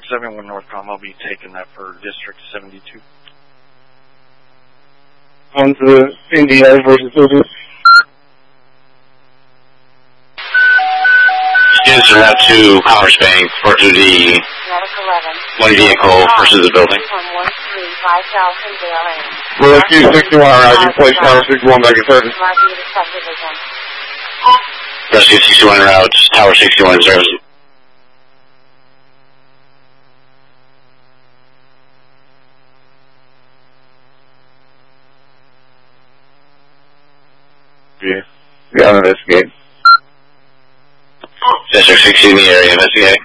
District 71 Northcom. I'll be taking that for District 72. On to India versus Silver. Students are out to Commerce Bank for the one vehicle versus the building. Rescue 61 rising, place Tower 61 back in service. Rescue 61 routes, Tower 61 service. Yeah, we gotta investigate. District 60 in the area, investigate.